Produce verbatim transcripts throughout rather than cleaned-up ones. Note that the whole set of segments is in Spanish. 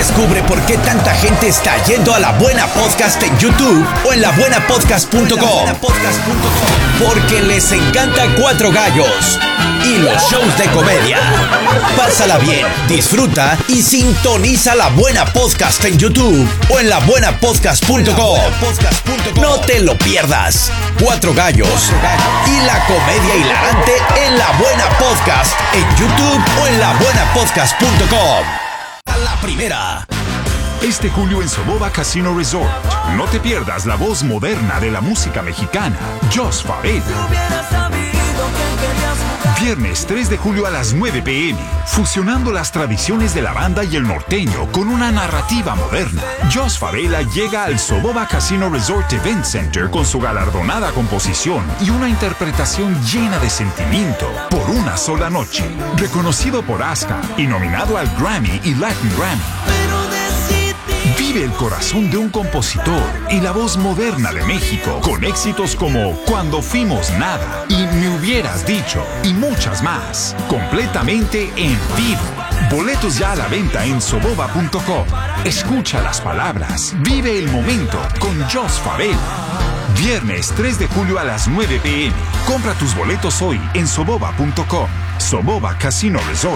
Descubre por qué tanta gente está yendo a La Buena Podcast en YouTube o en la buena podcast punto com. Porque les encanta Cuatro Gallos y los shows de comedia. Pásala bien, disfruta y sintoniza La Buena Podcast en YouTube o en la buena podcast punto com. No te lo pierdas. Cuatro Gallos y la comedia hilarante en La Buena Podcast en YouTube o en la buena podcast punto com. La primera. Este julio en Soboba Casino Resort, no te pierdas la voz moderna de la música mexicana, Jos Favela. Viernes tres de julio a las nueve pe eme, fusionando las tradiciones de la banda y el norteño con una narrativa moderna. Jos Favela llega al Soboba Casino Resort Event Center con su galardonada composición y una interpretación llena de sentimiento por una sola noche. Reconocido por ASCA y nominado al Grammy y Latin Grammy. Vive el corazón de un compositor y la voz moderna de México con éxitos como Cuando Fuimos Nada y Me Hubieras Dicho y muchas más, completamente en vivo. Boletos ya a la venta en soboba punto com. Escucha las palabras, vive el momento con Jos Favela. Viernes tres de julio a las nueve pe eme. Compra tus boletos hoy en soboba punto com. Soboba Casino Resort.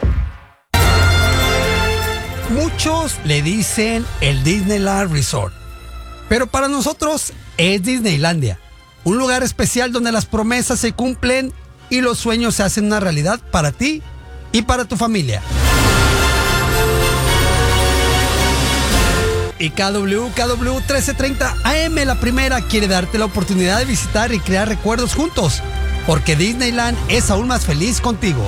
Muchos le dicen el Disneyland Resort, pero para nosotros es Disneylandia, un lugar especial donde las promesas se cumplen y los sueños se hacen una realidad para ti y para tu familia. Y K W K W trece treinta A M, la primera, quiere darte la oportunidad de visitar y crear recuerdos juntos, porque Disneyland es aún más feliz contigo.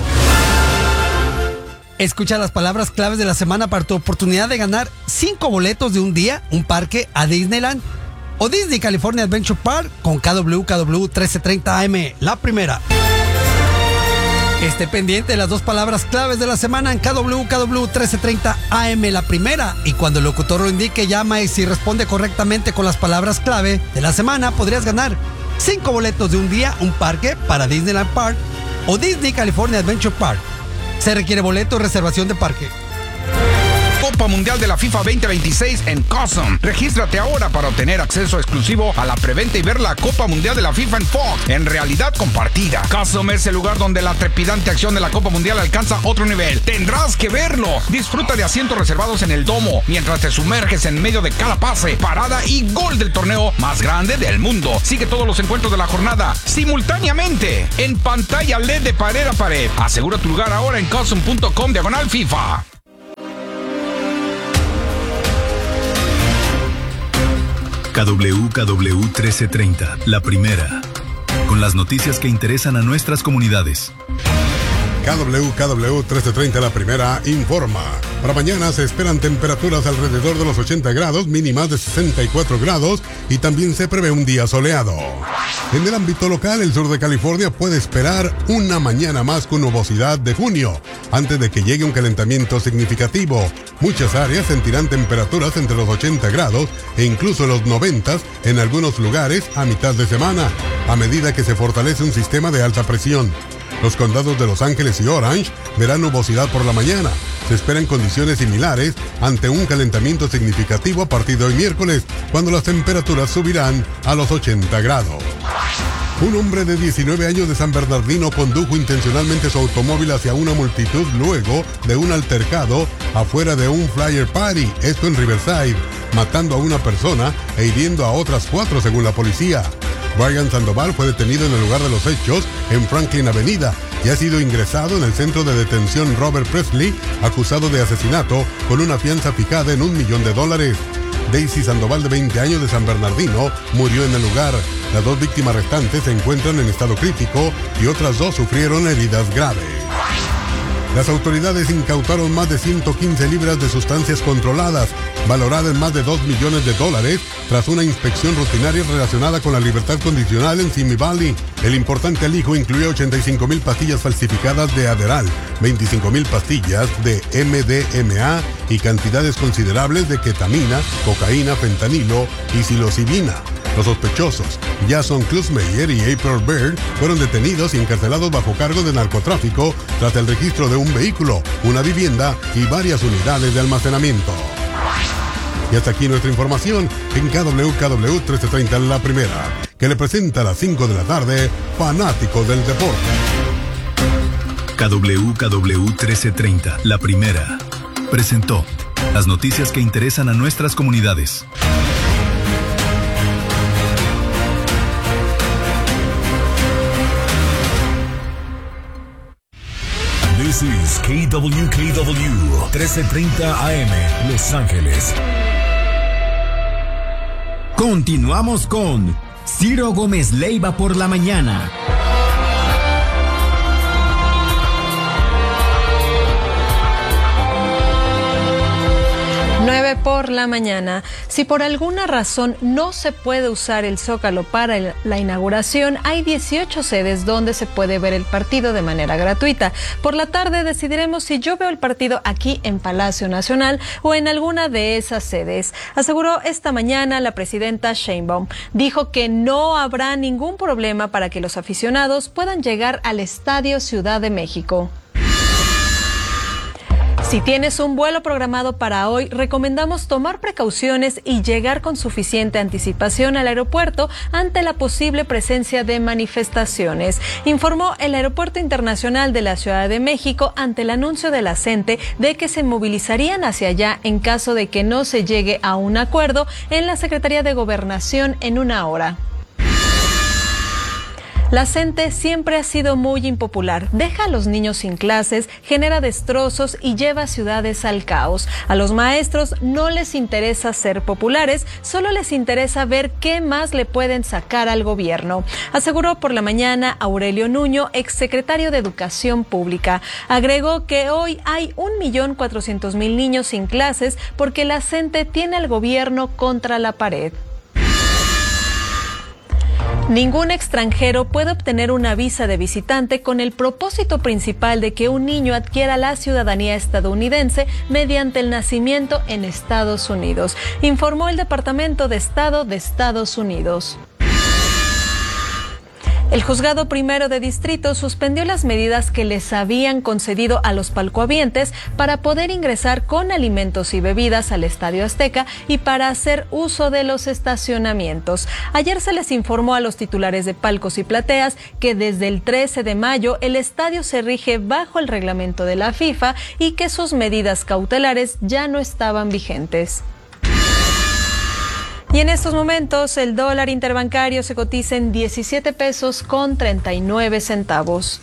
Escucha las palabras claves de la semana para tu oportunidad de ganar cinco boletos de un día, un parque a Disneyland o Disney California Adventure Park con K W K W trece treinta A M, la primera. Esté pendiente de las dos palabras claves de la semana en K W K W trece treinta A M, la primera, y cuando el locutor lo indique, llama y si responde correctamente con las palabras clave de la semana, podrías ganar cinco boletos de un día, un parque para Disneyland Park o Disney California Adventure Park. Se requiere boleto o reservación de parque. Copa Mundial de la FIFA veinte veintiséis en Cosm. Regístrate ahora para obtener acceso exclusivo a la preventa y ver la Copa Mundial de la FIFA en Fox, en realidad compartida. Cosm es el lugar donde la trepidante acción de la Copa Mundial alcanza otro nivel. Tendrás que verlo. Disfruta de asientos reservados en el domo, mientras te sumerges en medio de cada pase, parada y gol del torneo más grande del mundo. Sigue todos los encuentros de la jornada simultáneamente en pantalla L E D de pared a pared. Asegura tu lugar ahora en cosm punto com diagonal FIFA. K W K W trece treinta, la primera, con las noticias que interesan a nuestras comunidades. K W K W trece treinta, la primera, informa. Para mañana se esperan temperaturas alrededor de los ochenta grados, mínimas de sesenta y cuatro grados, y también se prevé un día soleado. En el ámbito local, el sur de California puede esperar una mañana más con nubosidad de junio, antes de que llegue un calentamiento significativo. Muchas áreas sentirán temperaturas entre los ochenta grados e incluso los noventa en algunos lugares a mitad de semana, a medida que se fortalece un sistema de alta presión. Los condados de Los Ángeles y Orange verán nubosidad por la mañana. Se esperan condiciones similares ante un calentamiento significativo a partir de hoy miércoles, cuando las temperaturas subirán a los ochenta grados. Un hombre de diecinueve años de San Bernardino condujo intencionalmente su automóvil hacia una multitud luego de un altercado afuera de un flyer party, esto en Riverside, matando a una persona e hiriendo a otras cuatro según la policía. Brian Sandoval fue detenido en el lugar de los hechos en Franklin Avenida y ha sido ingresado en el centro de detención Robert Presley, acusado de asesinato con una fianza fijada en un millón de dólares. Daisy Sandoval, de veinte años, de San Bernardino, murió en el lugar. Las dos víctimas restantes se encuentran en estado crítico y otras dos sufrieron heridas graves. Las autoridades incautaron más de ciento quince libras de sustancias controladas, valorada en más de dos millones de dólares, tras una inspección rutinaria relacionada con la libertad condicional en Simi Valley. El importante alijo incluía ochenta y cinco mil pastillas falsificadas de Adderall, veinticinco mil pastillas de M D M A y cantidades considerables de ketamina, cocaína, fentanilo y psilocibina. Los sospechosos, Jason Klusmeyer y April Byrd, fueron detenidos y encarcelados bajo cargo de narcotráfico tras el registro de un vehículo, una vivienda y varias unidades de almacenamiento. Y hasta aquí nuestra información en K W K W trece treinta La Primera, que le presenta a las cinco de la tarde, Fanático del Deporte. K W K W trece treinta La Primera presentó las noticias que interesan a nuestras comunidades. This is K W K W trece treinta A M Los Ángeles. Continuamos con Ciro Gómez Leiva por la mañana. nueve por la mañana. Si por alguna razón no se puede usar el Zócalo para el, la inauguración, hay dieciocho sedes donde se puede ver el partido de manera gratuita. Por la tarde decidiremos si yo veo el partido aquí en Palacio Nacional o en alguna de esas sedes. Aseguró esta mañana la presidenta Sheinbaum. Dijo que no habrá ningún problema para que los aficionados puedan llegar al Estadio Ciudad de México. Si tienes un vuelo programado para hoy, recomendamos tomar precauciones y llegar con suficiente anticipación al aeropuerto ante la posible presencia de manifestaciones, informó el Aeropuerto Internacional de la Ciudad de México ante el anuncio de la CENTE de que se movilizarían hacia allá en caso de que no se llegue a un acuerdo en la Secretaría de Gobernación en una hora. La CENTE siempre ha sido muy impopular. Deja a los niños sin clases, genera destrozos y lleva ciudades al caos. A los maestros no les interesa ser populares, solo les interesa ver qué más le pueden sacar al gobierno, aseguró por la mañana Aurelio Nuño, exsecretario de Educación Pública. Agregó que hoy hay un millón cuatrocientos mil niños sin clases porque la CENTE tiene al gobierno contra la pared. Ningún extranjero puede obtener una visa de visitante con el propósito principal de que un niño adquiera la ciudadanía estadounidense mediante el nacimiento en Estados Unidos, informó el Departamento de Estado de Estados Unidos. El Juzgado Primero de Distrito suspendió las medidas que les habían concedido a los palcohabientes para poder ingresar con alimentos y bebidas al Estadio Azteca y para hacer uso de los estacionamientos. Ayer se les informó a los titulares de palcos y plateas que desde el trece de mayo el estadio se rige bajo el reglamento de la FIFA y que sus medidas cautelares ya no estaban vigentes. Y en estos momentos el dólar interbancario se cotiza en diecisiete pesos con treinta y nueve centavos.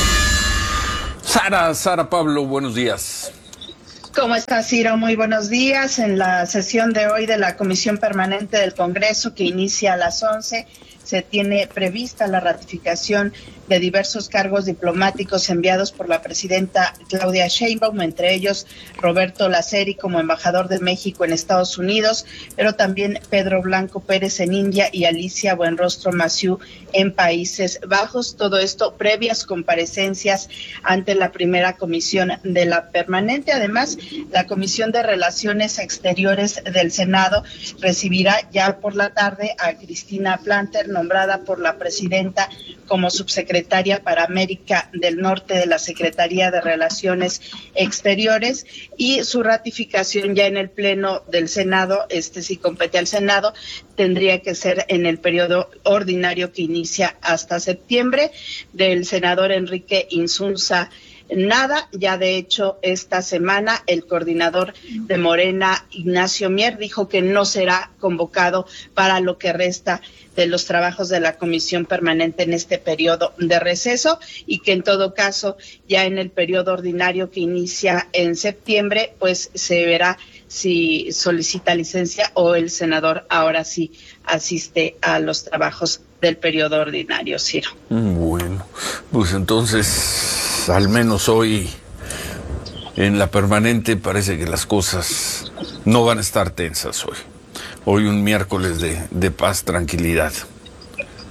Sara, Sara Pablo, buenos días. ¿Cómo estás, Ciro? Muy buenos días. En la sesión de hoy de la Comisión Permanente del Congreso, que inicia a las once, se tiene prevista la ratificación de diversos cargos diplomáticos enviados por la presidenta Claudia Sheinbaum, entre ellos Roberto Laceri como embajador de México en Estados Unidos, pero también Pedro Blanco Pérez en India y Alicia Buenrostro Massieu en Países Bajos. Todo esto previas comparecencias ante la primera comisión de la permanente. Además, la Comisión de Relaciones Exteriores del Senado recibirá ya por la tarde a Cristina Planter, nombrada por la presidenta como subsecretaria para América del Norte de la Secretaría de Relaciones Exteriores, y su ratificación ya en el Pleno del Senado, este sí compete al Senado, tendría que ser en el periodo ordinario que inicia hasta septiembre. Del senador Enrique Insunza nada. Ya de hecho esta semana el coordinador de Morena, Ignacio Mier, dijo que no será convocado para lo que resta de los trabajos de la Comisión Permanente en este periodo de receso, y que en todo caso ya en el periodo ordinario que inicia en septiembre pues se verá si solicita licencia o el senador ahora sí asiste a los trabajos del periodo ordinario, Ciro. Bueno, pues entonces al menos hoy en la permanente parece que las cosas no van a estar tensas hoy. Hoy un miércoles de, de paz, tranquilidad.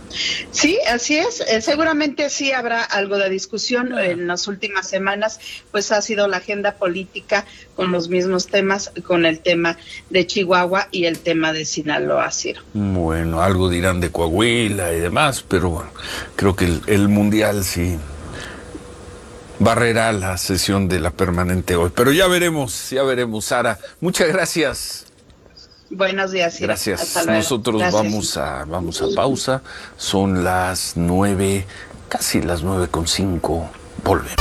Sí, así es. Eh, seguramente sí habrá algo de discusión. En las últimas semanas, pues ha sido la agenda política con los mismos temas, con el tema de Chihuahua y el tema de Sinaloa, Ciro. Bueno, algo dirán de Coahuila y demás, pero bueno, creo que el, el Mundial sí barrerá la sesión de la permanente hoy. Pero ya veremos, ya veremos, Sara. Muchas gracias. Buenos días, Ciro. Gracias. Hasta luego. Nosotros Gracias. vamos a vamos a pausa. Son las nueve, casi las nueve con cinco. Volvemos.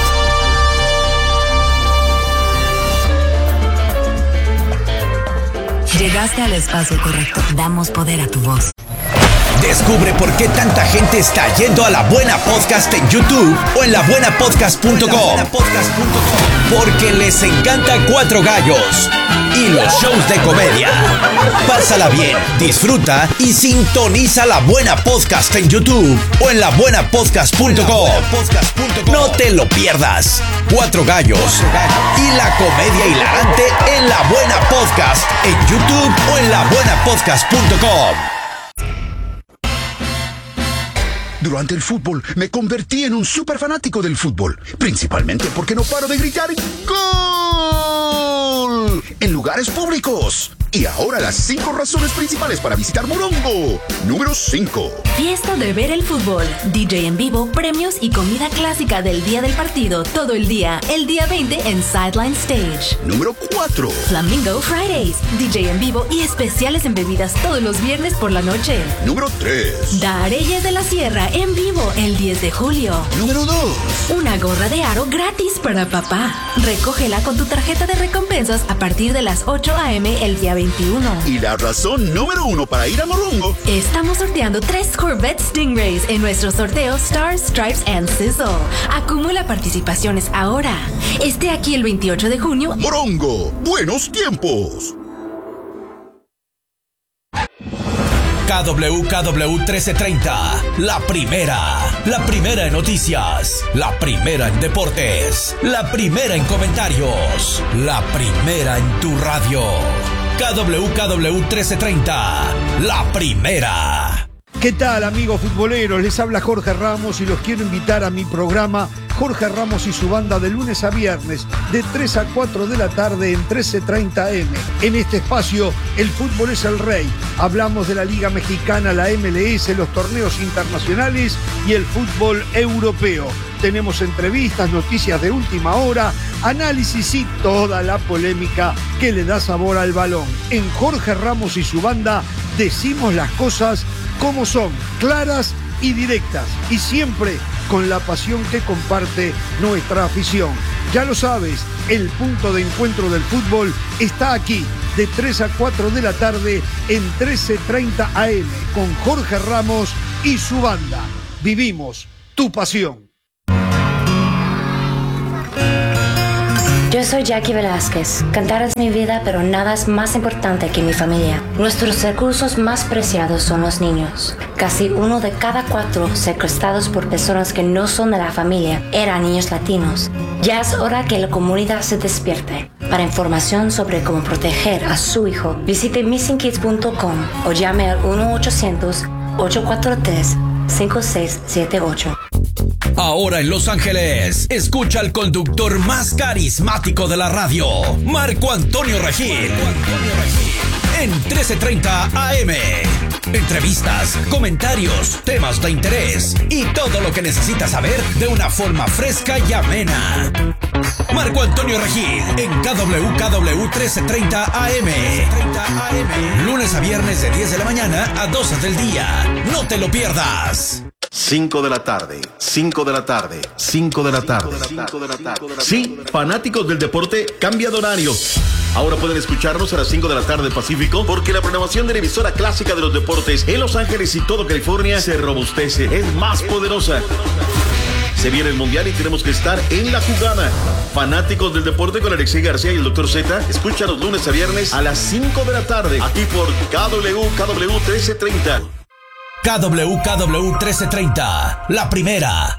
Llegaste al espacio correcto. Damos poder a tu voz. Descubre por qué tanta gente está yendo a La Buena Podcast en YouTube o en la buena podcast punto com. Porque les encanta Cuatro Gallos y los shows de comedia. Pásala bien, disfruta y sintoniza La Buena Podcast en YouTube o en la buena podcast punto com. No te lo pierdas. Cuatro Gallos y la comedia hilarante en La Buena Podcast en YouTube o en la buena podcast punto com. Durante el fútbol me convertí en un súper fanático del fútbol, principalmente porque no paro de gritar ¡Gol! En lugares públicos. Y ahora las cinco razones principales para visitar Morongo. Número cinco. Fiesta de ver el fútbol, D J en vivo, premios y comida clásica del día del partido todo el día. El día veinte en Sideline Stage. Número cuatro. Flamingo Fridays, D J en vivo y especiales en bebidas todos los viernes por la noche. Número tres. Dareyes de la Sierra en vivo el diez de julio. Número dos. Una gorra de aro gratis para papá. Recógela con tu tarjeta de recompensas a partir de las ocho a eme el día veintiuno. Y la razón número uno para ir a Morongo. Estamos sorteando tres Corvette Stingrays en nuestro sorteo Stars, Stripes and Sizzle. Acumula participaciones ahora. Esté aquí el veintiocho de junio. Morongo, buenos tiempos. K W K W trece treinta, la primera, la primera en noticias, la primera en deportes, la primera en comentarios, la primera en tu radio. K W K W trece treinta, la primera. ¿Qué tal, amigos futboleros? Les habla Jorge Ramos y los quiero invitar a mi programa Jorge Ramos y su banda de lunes a viernes de tres a cuatro de la tarde en trece treinta a eme. En este espacio, el fútbol es el rey. Hablamos de la Liga Mexicana, la eme ele ese, los torneos internacionales y el fútbol europeo. Tenemos entrevistas, noticias de última hora, análisis y toda la polémica que le da sabor al balón. En Jorge Ramos y su banda decimos las cosas como son, claras y directas, y siempre con la pasión que comparte nuestra afición. Ya lo sabes, el punto de encuentro del fútbol está aquí, de tres a cuatro de la tarde en trece treinta a eme, con Jorge Ramos y su banda. Vivimos tu pasión. Yo soy Jackie Velázquez. Cantar es mi vida, pero nada es más importante que mi familia. Nuestros recursos más preciados son los niños. Casi uno de cada cuatro secuestrados por personas que no son de la familia eran niños latinos. Ya es hora que la comunidad se despierte. Para información sobre cómo proteger a su hijo, visite missing kids punto com o llame al uno ochocientos, ocho cuatro tres, cinco seis siete ocho. Ahora en Los Ángeles, escucha al conductor más carismático de la radio, Marco Antonio Regil, en trece treinta a eme. Entrevistas, comentarios, temas de interés y todo lo que necesitas saber de una forma fresca y amena. Marco Antonio Regil en K W K W trece treinta a eme. Lunes a viernes de diez de la mañana a doce del día. No te lo pierdas. cinco de la tarde, cinco de la tarde, cinco de la tarde. Sí, fanáticos del deporte, cambia de horario. Ahora pueden escucharnos a las cinco de la tarde Pacífico, porque la programación de la emisora clásica de los deportes en Los Ángeles y todo California se robustece, es más poderosa. Se viene el Mundial y tenemos que estar en la jugada. Fanáticos del deporte con Alexei García y el doctor Z, escúchanos lunes a viernes a las cinco de la tarde, aquí por K W K W trece treinta. K W K W trece treinta, la primera.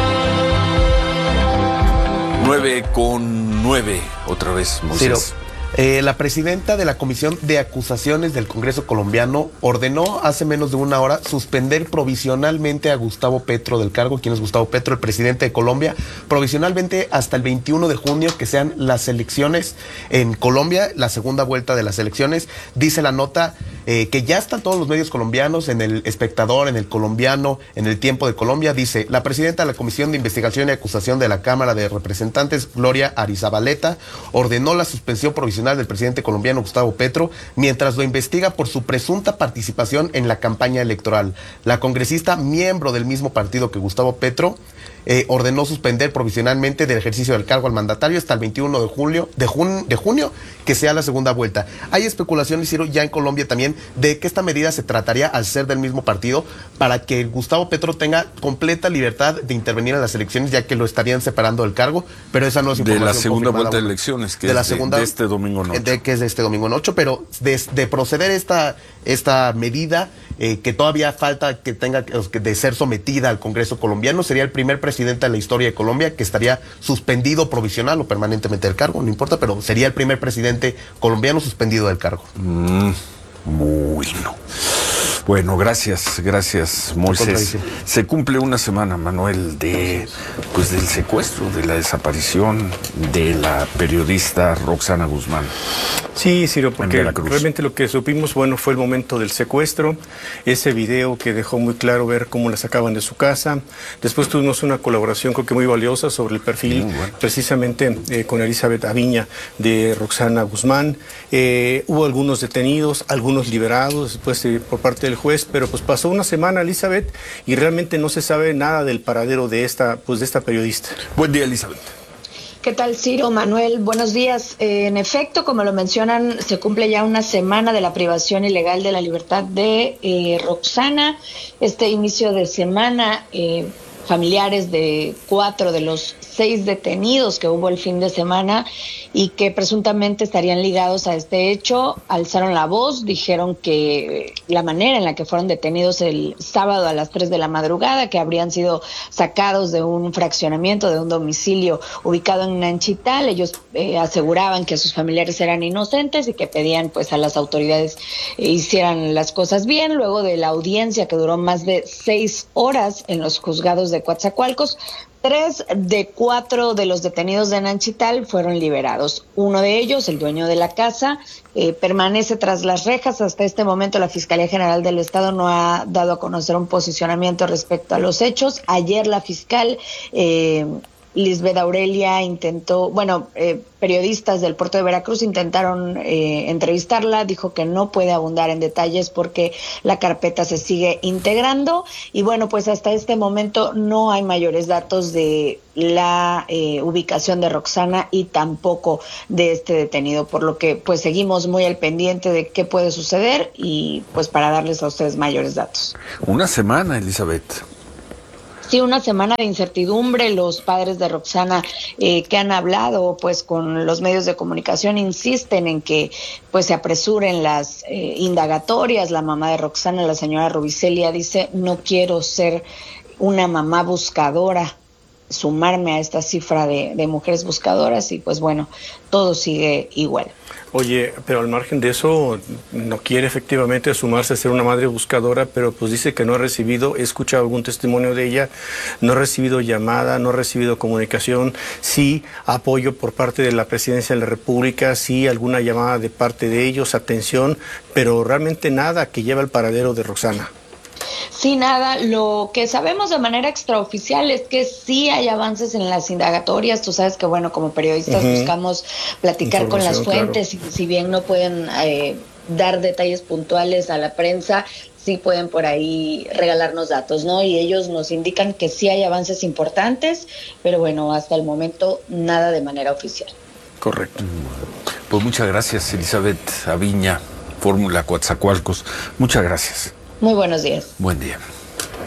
nueve con nueve, otra vez, Moisés. Ciro, Eh, la presidenta de la Comisión de Acusaciones del Congreso colombiano ordenó hace menos de una hora suspender provisionalmente a Gustavo Petro del cargo. ¿Quién es Gustavo Petro? El presidente de Colombia. Provisionalmente hasta el veintiuno de junio, que sean las elecciones en Colombia, la segunda vuelta de las elecciones. Dice la nota eh, que ya están todos los medios colombianos, en El Espectador, en El Colombiano, en El Tiempo de Colombia. Dice, la presidenta de la Comisión de Investigación y Acusación de la Cámara de Representantes, Gloria Arizabaleta, ordenó la suspensión provisional del presidente colombiano Gustavo Petro mientras lo investiga por su presunta participación en la campaña electoral. La congresista, miembro del mismo partido que Gustavo Petro, eh, ordenó suspender provisionalmente del ejercicio del cargo al mandatario hasta el veintiuno de julio, de, jun, de junio, que sea la segunda vuelta. Hay especulaciones, Ciro, ya en Colombia también, de que esta medida se trataría, al ser del mismo partido, para que Gustavo Petro tenga completa libertad de intervenir en las elecciones, ya que lo estarían separando del cargo, pero esa no es información de la segunda vuelta de bueno, elecciones, que de es la de, segunda, de este domingo en ocho. De, que es de este domingo en ocho, pero de, de proceder esta, esta medida, eh, que todavía falta que tenga que de ser sometida al Congreso colombiano, sería el primer presidente de la historia de Colombia que estaría suspendido provisional o permanentemente del cargo, no importa, pero sería el primer presidente colombiano suspendido del cargo. Mm, bueno. Bueno, gracias, gracias, Moisés. Se cumple una semana, Manuel, de pues del secuestro, de la desaparición de la periodista Roxana Guzmán. Sí, Ciro, porque realmente lo que supimos, bueno, fue el momento del secuestro, ese video que dejó muy claro ver cómo la sacaban de su casa. Después tuvimos una colaboración, creo que muy valiosa, sobre el perfil, bueno. precisamente eh, con Elizabeth Aviña, de Roxana Guzmán. Eh, hubo algunos detenidos, algunos liberados después eh, por parte del juez, pero pues pasó una semana, Elizabeth, y realmente no se sabe nada del paradero de esta, pues, de esta periodista. Buen día, Elizabeth. ¿Qué tal, Ciro? Manuel, buenos días. Eh, en efecto, como lo mencionan, se cumple ya una semana de la privación ilegal de la libertad de eh, Roxana. Este inicio de semana, eh, familiares de cuatro de los seis detenidos que hubo el fin de semana y que presuntamente estarían ligados a este hecho, alzaron la voz, dijeron que la manera en la que fueron detenidos el sábado a las tres de la madrugada, que habrían sido sacados de un fraccionamiento, de un domicilio ubicado en Nanchital. Ellos eh, aseguraban que sus familiares eran inocentes y que pedían pues a las autoridades eh, hicieran las cosas bien. Luego de la audiencia que duró más de seis horas en los juzgados de Coatzacoalcos, Tres de cuatro de los detenidos de Nanchital fueron liberados. Uno de ellos, el dueño de la casa, eh, permanece tras las rejas. Hasta este momento la Fiscalía General del Estado no ha dado a conocer un posicionamiento respecto a los hechos. Ayer la fiscal eh, Lisbeth Aurelia intentó, bueno, eh, periodistas del puerto de Veracruz intentaron eh, entrevistarla, dijo que no puede abundar en detalles porque la carpeta se sigue integrando y bueno, pues hasta este momento no hay mayores datos de la eh, ubicación de Roxana y tampoco de este detenido, por lo que pues seguimos muy al pendiente de qué puede suceder y pues para darles a ustedes mayores datos. Una semana, Elizabeth. Sí, una semana de incertidumbre. Los padres de Roxana eh, que han hablado pues con los medios de comunicación insisten en que pues se apresuren las eh, indagatorias. La mamá de Roxana, la señora Rubicelia, dice: no quiero ser una mamá buscadora, sumarme a esta cifra de, de mujeres buscadoras y pues bueno, todo sigue igual. Oye, pero al margen de eso, no quiere efectivamente sumarse a ser una madre buscadora, pero pues dice que no ha recibido, he escuchado algún testimonio de ella, no ha recibido llamada, no ha recibido comunicación, sí apoyo por parte de la Presidencia de la República, sí alguna llamada de parte de ellos, atención, pero realmente nada que lleve al paradero de Roxana. Sí, nada, lo que sabemos de manera extraoficial es que sí hay avances en las indagatorias. Tú sabes que, bueno, como periodistas uh-huh. buscamos platicar con las fuentes, claro. y si bien no pueden eh, dar detalles puntuales a la prensa, sí pueden por ahí regalarnos datos, ¿no? Y ellos nos indican que sí hay avances importantes, pero bueno, hasta el momento nada de manera oficial. Correcto. Pues muchas gracias, Elizabeth Aviña, Fórmula Coatzacoalcos. Muchas gracias. Muy buenos días. Buen día.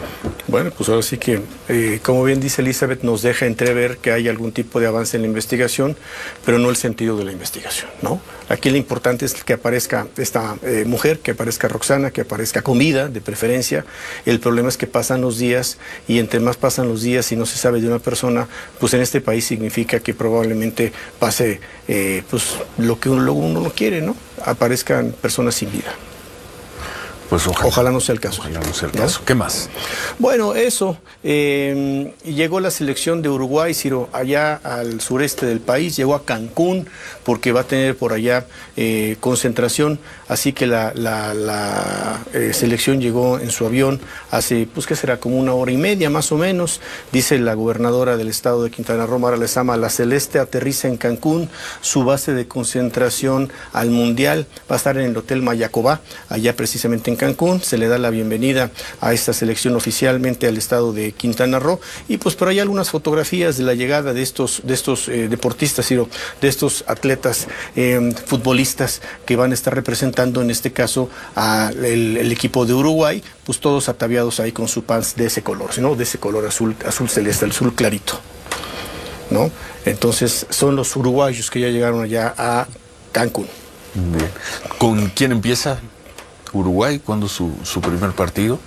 Bueno, pues ahora sí que, eh, como bien dice Elizabeth, nos deja entrever que hay algún tipo de avance en la investigación, pero no el sentido de la investigación, ¿no? Aquí lo importante es que aparezca esta eh, mujer, que aparezca Roxana, que aparezca comida, de preferencia. El problema es que pasan los días, y entre más pasan los días y no se sabe de una persona, pues en este país significa que probablemente pase eh, pues lo que uno, uno no quiere, ¿no? Aparezcan personas sin vida. Pues ojalá, ojalá no sea el caso. Ojalá no sea el ¿no? caso. ¿Qué más? Bueno, eso. Eh, llegó la selección de Uruguay, Ciro, allá al sureste del país. Llegó a Cancún porque va a tener por allá eh, concentración. Así que la, la, la eh, selección llegó en su avión hace, pues, ¿qué será? Como una hora y media más o menos. Dice la gobernadora del estado de Quintana Roo, Mara Lezama, la Celeste aterriza en Cancún. Su base de concentración al Mundial va a estar en el Hotel Mayacobá, allá precisamente en Cancún. Se le da la bienvenida a esta selección oficialmente al estado de Quintana Roo, y pues por ahí algunas fotografías de la llegada de estos de estos eh, deportistas, Ciro, de estos atletas eh, futbolistas que van a estar representando en este caso al el equipo de Uruguay, pues todos ataviados ahí con su pants de ese color, ¿no? De ese color azul azul celeste, azul clarito, ¿no? Entonces son los uruguayos que ya llegaron allá a Cancún. Bien. ¿Con quién empieza Uruguay? ¿Cuándo su, su primer partido?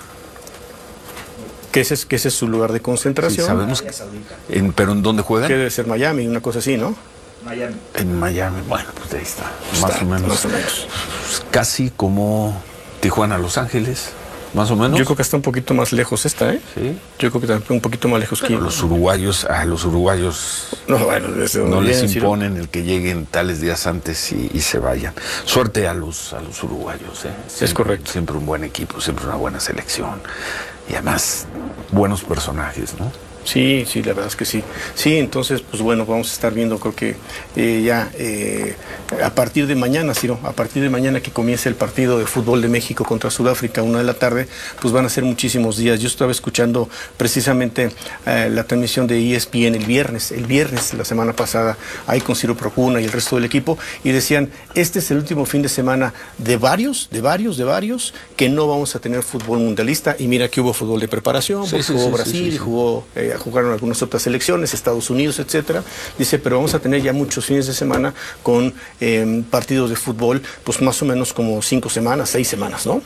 Que ese, es, que ese es su lugar de concentración. Sí, sabemos. En, ¿Pero en dónde juegan? Que debe ser Miami, una cosa así, ¿no? Miami. En Miami, bueno, pues ahí está. está más o menos. Más o menos. Pues casi como Tijuana, Los Ángeles, más o menos. Yo creo que está un poquito más lejos esta, ¿eh? Sí. Yo creo que está un poquito más lejos. Pero que los uruguayos, a los uruguayos no, bueno, no les imponen el que lleguen tales días antes y, y se vayan. Suerte a los, a los uruguayos, ¿eh? Siempre, es correcto. Siempre un buen equipo, siempre una buena selección. Y además, buenos personajes, ¿no? Sí, sí, la verdad es que sí. Sí, entonces, pues bueno, vamos a estar viendo, creo que eh, ya eh, a partir de mañana, Ciro, a partir de mañana que comience el partido de fútbol de México contra Sudáfrica, una de la tarde, pues van a ser muchísimos días. Yo estaba escuchando precisamente eh, la transmisión de E S P N el viernes, el viernes, la semana pasada, ahí con Ciro Procuna y el resto del equipo, y decían, este es el último fin de semana de varios, de varios, de varios, que no vamos a tener fútbol mundialista, y mira que hubo fútbol de preparación, sí, sí, jugó sí, Brasil, sí, sí, sí. jugó... Eh, jugaron algunas otras selecciones, Estados Unidos, etcétera. Dice, pero vamos a tener ya muchos fines de semana con eh, partidos de fútbol, pues más o menos como cinco semanas, seis semanas, ¿no?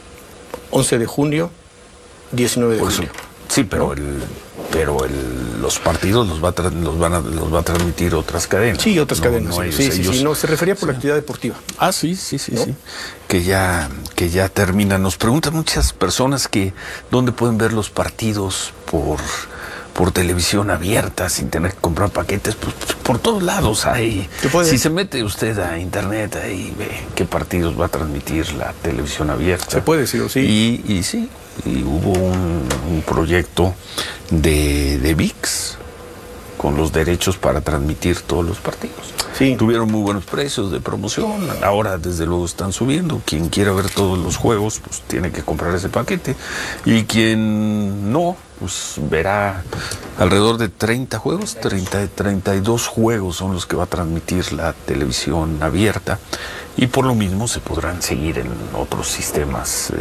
once de junio, diecinueve de julio. Sí, pero ¿no? el, pero el, los partidos los va, a tra los, van a, los va a transmitir otras cadenas. Sí, otras no, cadenas. No sí, ellos, sí, sí, ellos, sí, no, se refería por sí. la actividad deportiva. Ah, sí, sí, sí, ¿no? sí. Que ya, que ya termina. Nos preguntan muchas personas que dónde pueden ver los partidos por... por televisión abierta, sin tener que comprar paquetes, pues, pues por todos lados hay. Si se mete usted a internet ahí ve qué partidos va a transmitir la televisión abierta. Se puede decir, sí. Y, y sí, y hubo un, un proyecto de, de V I X con los derechos para transmitir todos los partidos. Sí. Tuvieron muy buenos precios de promoción, ahora desde luego están subiendo. Quien quiera ver todos los juegos, pues tiene que comprar ese paquete. Y quien no, pues verá alrededor de treinta juegos, treinta, treinta y dos juegos son los que va a transmitir la televisión abierta. Y por lo mismo se podrán seguir en otros sistemas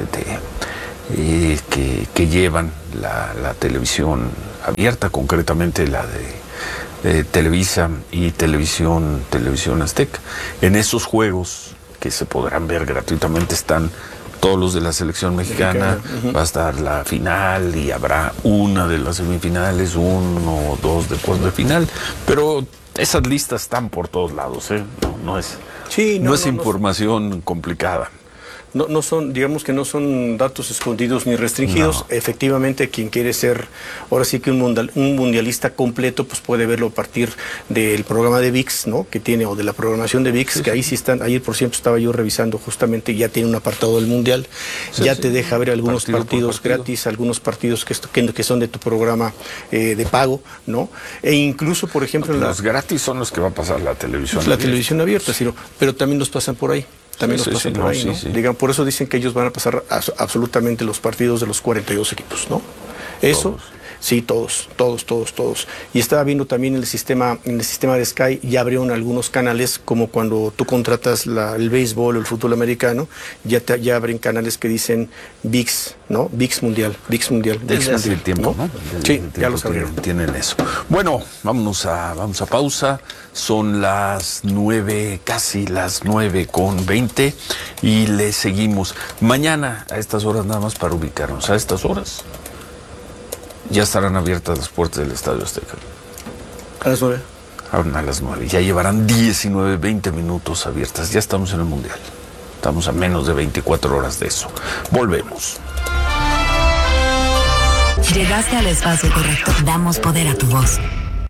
de, eh, que, que llevan la, la televisión abierta, concretamente la de Eh, Televisa y Televisión, Televisión Azteca. En esos juegos que se podrán ver gratuitamente están todos los de la selección mexicana, uh-huh. Va a estar la final y habrá una de las semifinales, uno o dos de cuartos de final, pero esas listas están por todos lados, ¿eh? No, no es, sí, no, no es no, información no. complicada. No, no son, digamos que no son datos escondidos ni restringidos. No. Efectivamente, quien quiere ser, ahora sí que un, mundial, un mundialista completo, pues puede verlo a partir del programa de V I X, ¿no? Que tiene, o de la programación de V I X, sí, que sí. Ahí sí están, ayer por cierto estaba yo revisando justamente, ya tiene un apartado del mundial, sí, ya sí. Te deja ver algunos partido partidos partido. gratis, algunos partidos que, que, que son de tu programa eh, de pago, ¿no? E incluso, por ejemplo... No, la, los gratis son los que va a pasar la televisión La abierta. televisión abierta, Ciro, pero también los pasan por ahí. También sí, los sí, pasan sí, por no, ahí, sí, ¿no? sí. Digan, por eso dicen que ellos van a pasar a, absolutamente los partidos de los cuarenta y dos equipos, ¿no? Eso, Sí, todos, todos, todos, todos. Y estaba viendo también el sistema, en el sistema de Sky ya abrieron algunos canales, como cuando tú contratas la, el béisbol o el fútbol americano, ya, te, ya abren canales que dicen V I X, ¿no? V I X Mundial, V I X Mundial. Desde hace tiempo, ¿no? ¿no? Sí, tiempo ya los abrieron. Tienen, tienen eso. Bueno, vámonos a, vamos a pausa. Son las nueve, casi las nueve con veinte y le seguimos. Mañana a estas horas, nada más para ubicarnos, a estas horas ya estarán abiertas las puertas del Estadio Azteca. ¿A las nueve? A las nueve. Ya llevarán diecinueve, veinte minutos abiertas. Ya estamos en el Mundial. Estamos a menos de veinticuatro horas de eso. Volvemos. Llegaste al espacio correcto. Damos poder a tu voz.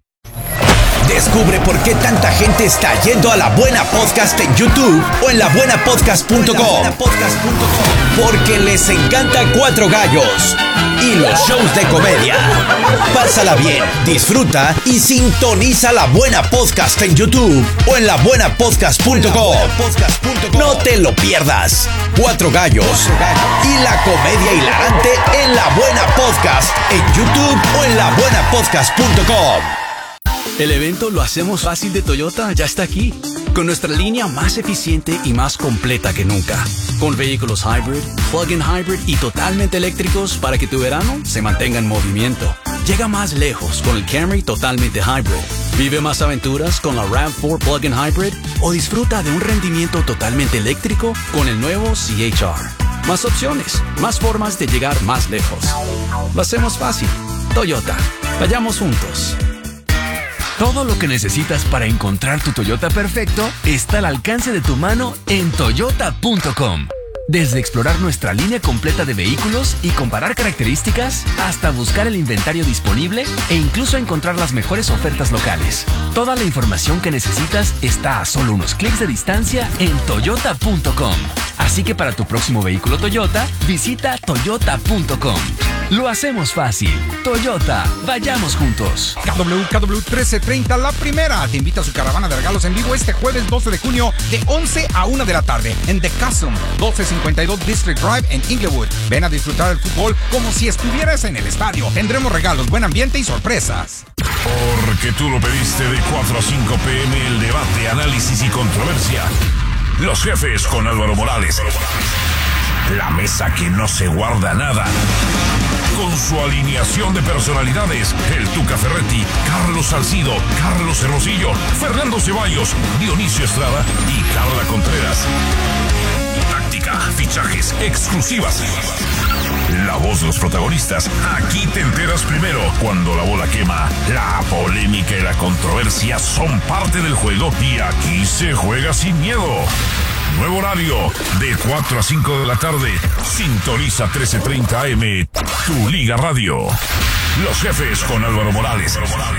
Descubre por qué tanta gente está yendo a La Buena Podcast en YouTube o en la buena podcast punto com. Porque les encanta Cuatro Gallos y los shows de comedia. Pásala bien, disfruta y sintoniza La Buena Podcast en YouTube o en la buena podcast punto com. No te lo pierdas. Cuatro Gallos y la comedia hilarante en La Buena Podcast en YouTube o en la buena podcast punto com. El evento Lo Hacemos Fácil de Toyota ya está aquí, con nuestra línea más eficiente y más completa que nunca, con vehículos hybrid, plug-in hybrid y totalmente eléctricos para que tu verano se mantenga en movimiento. Llega más lejos con el Camry totalmente hybrid. Vive más aventuras con la RAV cuatro plug-in hybrid o disfruta de un rendimiento totalmente eléctrico con el nuevo C H R. Más opciones, más formas de llegar más lejos. Lo hacemos fácil. Toyota. Vayamos juntos. Todo lo que necesitas para encontrar tu Toyota perfecto está al alcance de tu mano en toyota punto com. Desde explorar nuestra línea completa de vehículos y comparar características, hasta buscar el inventario disponible e incluso encontrar las mejores ofertas locales. Toda la información que necesitas está a solo unos clics de distancia en toyota punto com. Así que para tu próximo vehículo Toyota, visita toyota punto com. Lo hacemos fácil. Toyota, vayamos juntos. K W K W trece treinta, La Primera, te invita a su caravana de regalos en vivo este jueves doce de junio de once a una de la tarde en The Custom, doce cincuenta y dos District Drive en Inglewood. Ven a disfrutar el fútbol como si estuvieras en el estadio. Tendremos regalos, buen ambiente y sorpresas. Porque tú lo pediste, de cuatro a cinco p m el debate, análisis y controversia. Los Jefes con Álvaro Morales. La mesa que no se guarda nada. Con su alineación de personalidades, el Tuca Ferretti, Carlos Salcido, Carlos Hermosillo, Fernando Ceballos, Dionisio Estrada y Carla Contreras. Táctica, fichajes, exclusivas. La voz de los protagonistas. Aquí te enteras primero. Cuando la bola quema, la polémica y la controversia son parte del juego y aquí se juega sin miedo. Nuevo horario, de cuatro a cinco de la tarde. Sintoniza trece treinta A M, tu Liga Radio. Los Jefes con Álvaro Morales.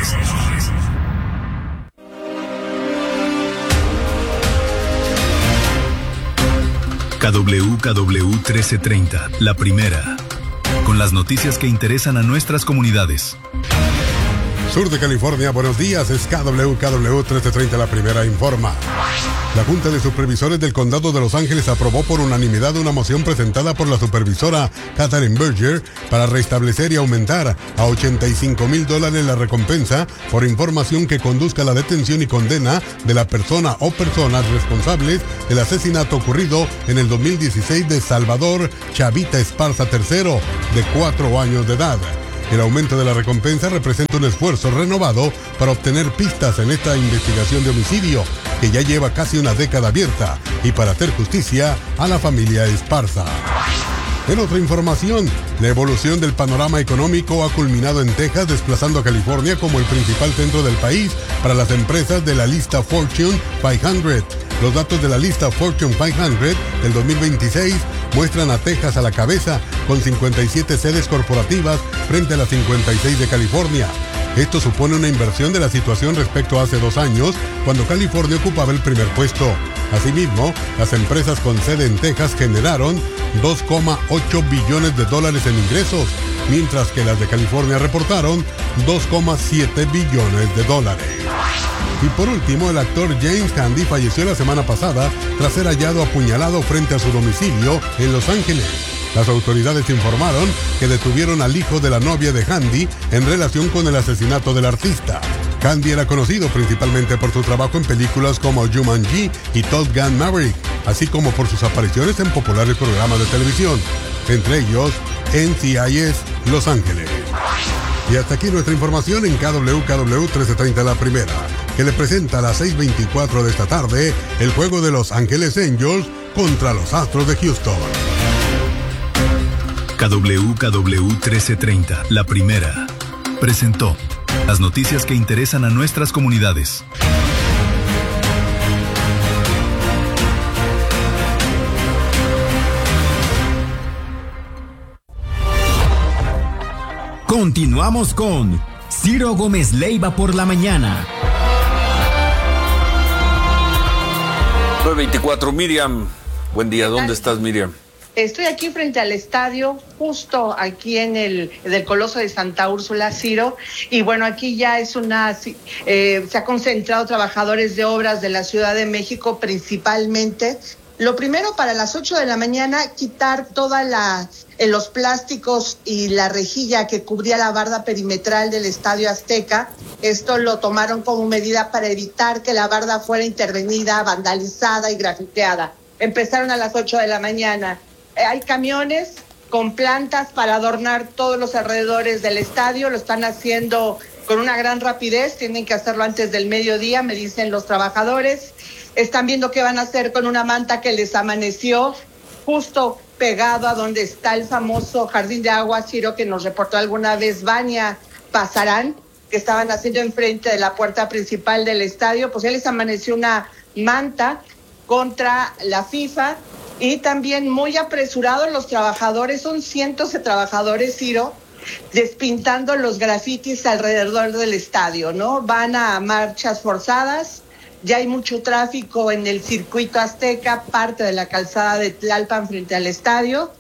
K W K W trece treinta, La Primera. Con las noticias que interesan a nuestras comunidades. Sur de California, buenos días, es K W K W trece treinta, La Primera informa. La Junta de Supervisores del Condado de Los Ángeles aprobó por unanimidad una moción presentada por la supervisora Katherine Berger para restablecer y aumentar a ochenta y cinco mil dólares la recompensa por información que conduzca a la detención y condena de la persona o personas responsables del asesinato ocurrido en el dos mil dieciséis de Salvador Chavita Esparza tercero, de cuatro años de edad. El aumento de la recompensa representa un esfuerzo renovado para obtener pistas en esta investigación de homicidio, que ya lleva casi una década abierta, y para hacer justicia a la familia Esparza. En otra información, la evolución del panorama económico ha culminado en Texas, desplazando a California como el principal centro del país para las empresas de la lista Fortune quinientos. Los datos de la lista Fortune quinientos del dos mil veintiséis muestran a Texas a la cabeza, con cincuenta y siete sedes corporativas frente a las cincuenta y seis de California. Esto supone una inversión de la situación respecto a hace dos años, cuando California ocupaba el primer puesto. Asimismo, las empresas con sede en Texas generaron dos coma ocho billones de dólares en ingresos, mientras que las de California reportaron dos coma siete billones de dólares. Y por último, el actor James Handy falleció la semana pasada tras ser hallado apuñalado frente a su domicilio en Los Ángeles. Las autoridades informaron que detuvieron al hijo de la novia de Handy en relación con el asesinato del artista. Handy era conocido principalmente por su trabajo en películas como Jumanji y Top Gun Maverick, así como por sus apariciones en populares programas de televisión, entre ellos N C I S Los Ángeles. Y hasta aquí nuestra información en K W K W trece treinta La Primera, que le presenta a las seis veinticuatro de esta tarde el juego de Los Ángeles Angels contra los Astros de Houston. K W K W trece treinta La Primera presentó las noticias que interesan a nuestras comunidades. Continuamos con Ciro Gómez Leiva por la mañana. nueve veinticuatro, Miriam. Buen día, ¿dónde estás, Miriam? Estoy aquí frente al estadio, justo aquí en el del Coloso de Santa Úrsula, Ciro, y bueno, aquí ya es una, eh, se ha concentrado trabajadores de obras de la Ciudad de México principalmente. Lo primero, para las ocho de la mañana, quitar toda la, eh, los plásticos y la rejilla que cubría la barda perimetral del Estadio Azteca. Esto lo tomaron como medida para evitar que la barda fuera intervenida, vandalizada y grafiteada. Empezaron a las ocho de la mañana. Eh, hay camiones con plantas para adornar todos los alrededores del estadio. Lo están haciendo con una gran rapidez. Tienen que hacerlo antes del mediodía, me dicen los trabajadores. Están viendo qué van a hacer con una manta que les amaneció justo pegado a donde está el famoso jardín de agua, Ciro, que nos reportó alguna vez Vania Pasarán, que estaban haciendo enfrente de la puerta principal del estadio. Pues ya les amaneció una manta contra la FIFA. Y también muy apresurados los trabajadores, son cientos de trabajadores, Ciro, despintando los grafitis alrededor del estadio, ¿no? Van a marchas forzadas. Ya hay mucho tráfico en el circuito Azteca, parte de la calzada de Tlalpan frente al estadio.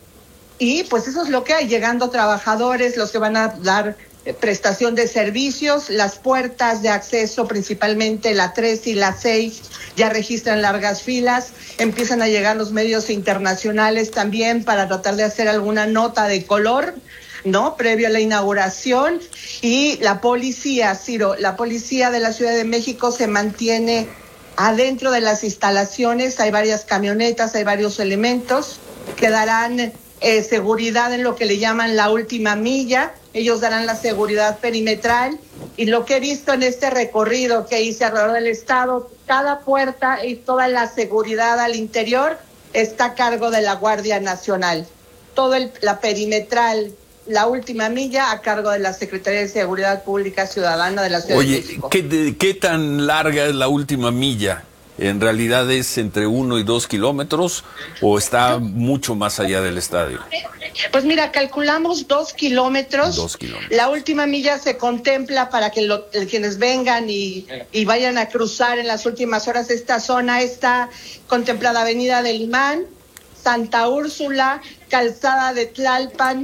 Y pues eso es lo que hay, llegando trabajadores, los que van a dar eh, prestación de servicios. Las puertas de acceso, principalmente la tres y la seis, ya registran largas filas. Empiezan a llegar los medios internacionales también para tratar de hacer alguna nota de color, ¿no? Previo a la inauguración. Y la policía, Ciro, la policía de la Ciudad de México se mantiene adentro de las instalaciones. Hay varias camionetas, hay varios elementos que darán eh, seguridad en lo que le llaman la última milla. Ellos darán la seguridad perimetral. Y lo que he visto en este recorrido que hice alrededor del estado, cada puerta y toda la seguridad al interior está a cargo de la Guardia Nacional. Todo el, la perimetral, la última milla, a cargo de la Secretaría de Seguridad Pública Ciudadana de la Ciudad Oye, de México. ¿qué, de, ¿qué tan larga es la última milla? ¿En realidad es entre uno y dos kilómetros o está mucho más allá del estadio? Pues mira, calculamos dos kilómetros. Dos kilómetros. La última milla se contempla para que lo, quienes vengan y, y vayan a cruzar en las últimas horas esta zona. Está contemplada Avenida del Imán, Santa Úrsula, Calzada de Tlalpan,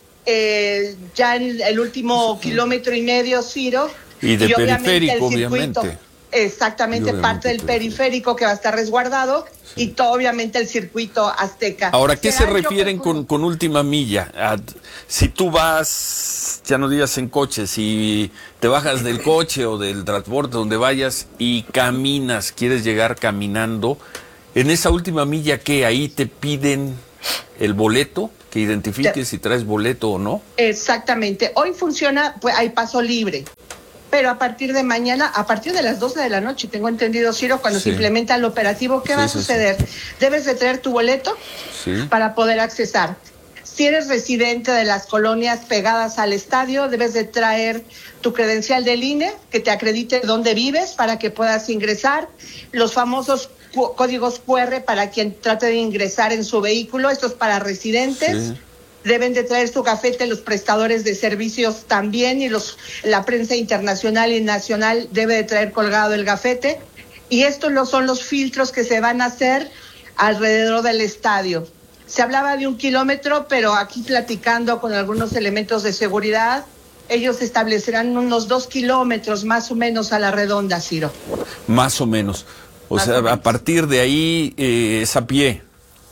eh, ya en el último kilómetro y medio, Ciro. Y de y periférico, obviamente. El circuito, obviamente. Exactamente, obviamente parte del periférico que va a estar resguardado, sí. Y todo, obviamente, el circuito Azteca. Ahora, ¿qué se Será, refieren con, con última milla? A, si tú vas, ya no digas en coche, si te bajas del coche o del transporte donde vayas y caminas, quieres llegar caminando, en esa última milla, ¿qué? Ahí te piden el boleto, que identifiques si traes boleto o no. Exactamente. Hoy funciona, pues hay paso libre. Pero a partir de mañana, a partir de las doce de la noche, tengo entendido, Ciro, cuando sí. se implementa el operativo, ¿qué sí, va a suceder? Sí, sí. Debes de traer tu boleto sí. para poder accesar. Si eres residente de las colonias pegadas al estadio, debes de traer tu credencial del I N E, que te acredite dónde vives para que puedas ingresar. Los famosos códigos cu erre para quien trate de ingresar en su vehículo, esto es para residentes. Sí. Deben de traer su gafete los prestadores de servicios también, y los la prensa internacional y nacional debe de traer colgado el gafete. Y estos no son los filtros que se van a hacer alrededor del estadio. Se hablaba de un kilómetro, pero aquí platicando con algunos elementos de seguridad, ellos establecerán unos dos kilómetros más o menos a la redonda, Ciro. Más o menos. O más sea, o menos. A partir de ahí eh, es a pie.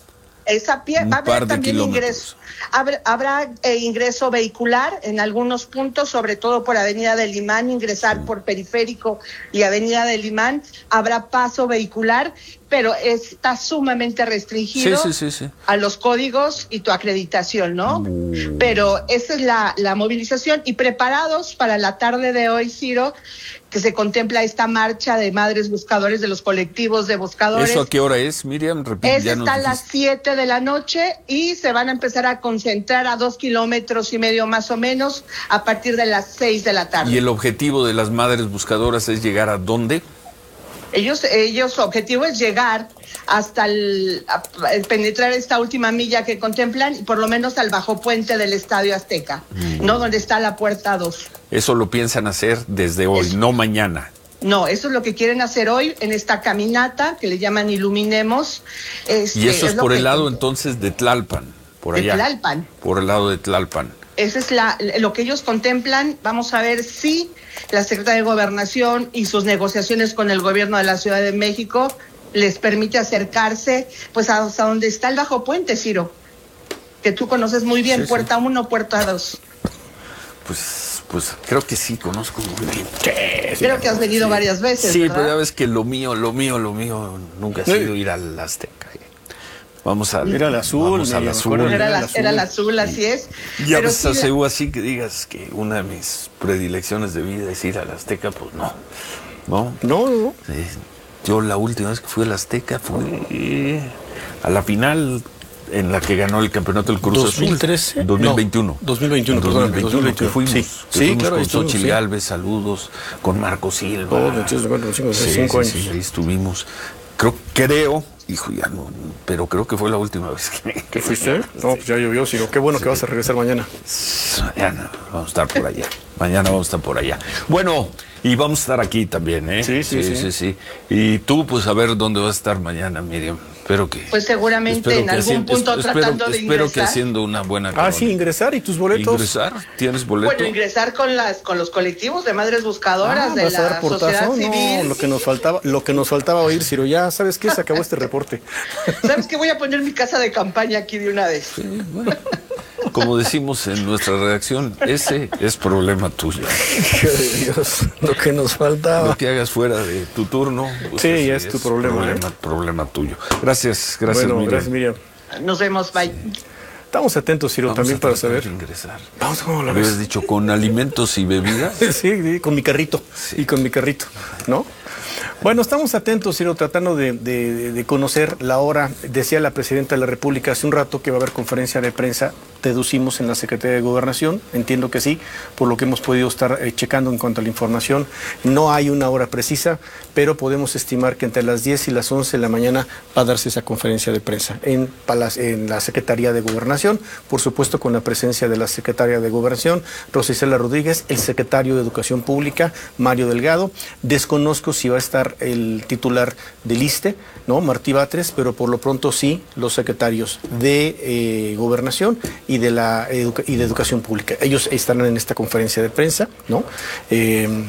Es a pie, Un va a haber par de también kilómetros. ingreso. Habrá, habrá eh, ingreso vehicular en algunos puntos, sobre todo por Avenida del Imán, ingresar por Periférico y Avenida del Imán. Habrá paso vehicular, pero está sumamente restringido Sí, sí, sí, sí. a los códigos y tu acreditación, ¿no? Mm. Pero esa es la, la movilización. Y preparados para la tarde de hoy, Ciro, que se contempla esta marcha de madres buscadores, de los colectivos de buscadores. ¿Eso a qué hora es, Miriam? Repite, Es ya nos está a las dijiste. siete de la noche y se van a empezar a concentrar a dos kilómetros y medio más o menos a partir de las seis de la tarde. ¿Y el objetivo de las madres buscadoras es llegar a dónde? Ellos, ellos, su objetivo es llegar hasta el, a- a penetrar esta última milla que contemplan y por lo menos al bajo puente del Estadio Azteca, Mm. ¿no? Donde está la puerta dos. Eso lo piensan hacer desde hoy, no mañana. No, eso es lo que quieren hacer hoy en esta caminata que le llaman Iluminemos. Este, Y eso es lo por que- el lado entonces de Tlalpan, por de allá. Tlalpan. Por el lado de Tlalpan. Esa es la, lo que ellos contemplan. Vamos a ver si la Secretaría de Gobernación y sus negociaciones con el gobierno de la Ciudad de México les permite acercarse pues hasta donde está el bajo puente, Ciro, que tú conoces muy bien, Sí, sí. puerta uno, puerta dos. Pues, pues creo que sí, conozco muy bien. Creo que has venido varias veces, Sí, ¿verdad? pero ya ves que lo mío, lo mío, lo mío nunca ha sido ir al Azteca. Vamos a Ir al azul, Vamos al me azul. acuerdo. Era la, era la azul, así es. Y a Pero veces sí la- aseguro así que digas que una de mis predilecciones de vida es ir al Azteca, pues no. No, no, no. Sí. Yo la última vez que fui al Azteca fue a la final en la que ganó el campeonato del Cruz ¿dos mil trece? Azul. dos mil veintiuno. No, dos mil veintiuno, En dos mil perdóname, veintiuno, dos mil veintiuno. que fuimos, Sí, que sí, fuimos claro, ahí con estuvimos, Xochitl sí. Gálvez, saludos, con Marco Silva. Oh, veintidós, veinticinco, Sí, cinco sí, años. sí, ahí estuvimos. Creo, creo, hijo, ya no, pero creo que fue la última vez que... ¿Qué fuiste? No, pues ya llovió, Ciro. Qué bueno que vas a regresar mañana. Mañana vamos a estar por allá. Mañana vamos a estar por allá. Bueno, y vamos a estar aquí también, ¿eh? Sí, sí, sí. sí, sí. Y tú, pues, a ver dónde vas a estar mañana, Miriam. Espero que... Pues seguramente espero en que algún haciendo- punto espero- tratando de Espero que ingresar. haciendo una buena... Ah, sí, ingresar y tus boletos. ¿Ingresar? ¿Tienes boleto? Bueno, ingresar con las con los colectivos de madres buscadoras Ah, de vas a la dar portazo. sociedad No, civil. lo que nos faltaba, lo que nos faltaba oír, Ciro. Ya sabes qué, se acabó este reporte. ¿Sabes qué? Voy a poner mi casa de campaña aquí de una vez. Como decimos en nuestra redacción, ese es problema tuyo. Dios, lo que nos faltaba. Lo que hagas fuera de tu turno. pues Sí, ese ya es tu problema, Problema, problema tuyo. Gracias, gracias, Bueno, Miriam. gracias, Miriam. Nos vemos, bye. Estamos atentos, Ciro, Vamos también a para tratar saber. de ingresar. Vamos, ¿cómo lo Habías ves? dicho con alimentos y bebidas. Sí, sí, con mi carrito. Y con mi carrito, ¿no? Bueno, estamos atentos, Ciro, tratando de, de- de conocer la hora. Decía la presidenta de la República hace un rato que va a haber conferencia de prensa. Deducimos en la Secretaría de Gobernación. Entiendo que sí, por lo que hemos podido estar eh, checando en cuanto a la información. No hay una hora precisa, pero podemos estimar que entre las diez y las once de la mañana va a darse esa conferencia de prensa en, Palac- en la Secretaría de Gobernación. Por supuesto, con la presencia de la Secretaria de Gobernación, Rosicela Rodríguez, el secretario de Educación Pública, Mario Delgado. Desconozco si va a estar el titular del ISSSTE, ¿no? Martí Batres, pero por lo pronto sí los secretarios de eh, Gobernación y de la educa- y de Educación Pública. Ellos estarán en esta conferencia de prensa, ¿no? Eh,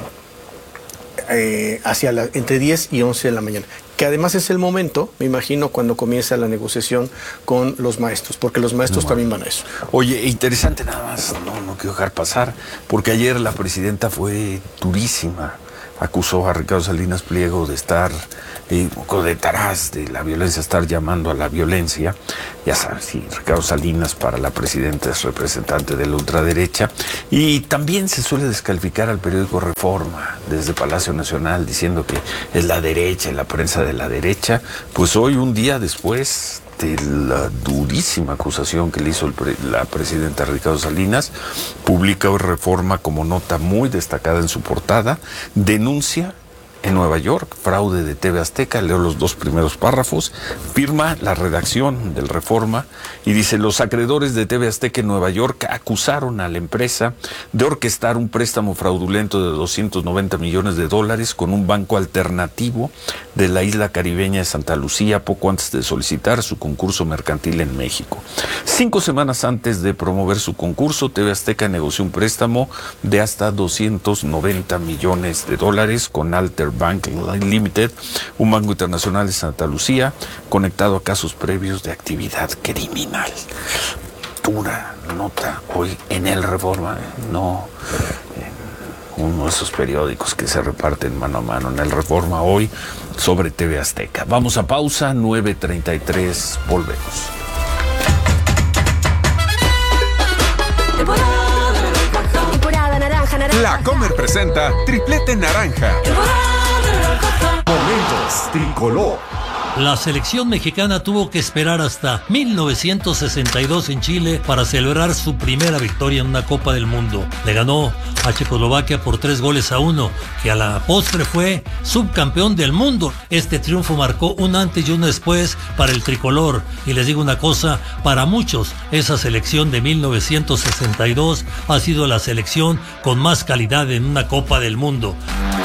eh, hacia la, entre diez y once de la mañana, que además es el momento, me imagino, cuando comienza la negociación con los maestros, porque los maestros No. también van a eso. Oye, interesante nada más, no, no quiero dejar pasar, porque ayer la presidenta fue durísima. Acusó a Ricardo Salinas Pliego de estar, eh, detrás de la violencia, estar llamando a la violencia. Ya sabes, sí, Ricardo Salinas para la presidenta es representante de la ultraderecha. Y también se suele descalificar al periódico Reforma desde Palacio Nacional, diciendo que es la derecha, la prensa de la derecha. Pues hoy, un día después de la durísima acusación que le hizo el pre- la presidenta Ricardo Salinas, publica hoy Reforma como nota muy destacada en su portada, denuncia en Nueva York, fraude de T V Azteca, leo los dos primeros párrafos, firma la redacción del Reforma y dice: los acreedores de T V Azteca en Nueva York acusaron a la empresa de orquestar un préstamo fraudulento de doscientos noventa millones de dólares con un banco alternativo de la isla caribeña de Santa Lucía poco antes de solicitar su concurso mercantil en México. Cinco semanas antes de promover su concurso, T V Azteca negoció un préstamo de hasta doscientos noventa millones de dólares con Alter Interbank Limited, un banco internacional de Santa Lucía, conectado a casos previos de actividad criminal. Dura nota hoy en el Reforma, no en uno de esos periódicos que se reparten mano a mano, en el Reforma hoy sobre T V Azteca. Vamos a pausa, nueve treinta y tres, volvemos. La Comer presenta Triplete Naranja. Momentos Tricolor. La selección mexicana tuvo que esperar hasta mil novecientos sesenta y dos en Chile para celebrar su primera victoria en una Copa del Mundo. Le ganó a Checoslovaquia por tres goles a uno, que a la postre fue subcampeón del mundo. Este triunfo marcó un antes y un después para el tricolor. Y les digo una cosa, para muchos esa selección de mil novecientos sesenta y dos ha sido la selección con más calidad en una Copa del Mundo.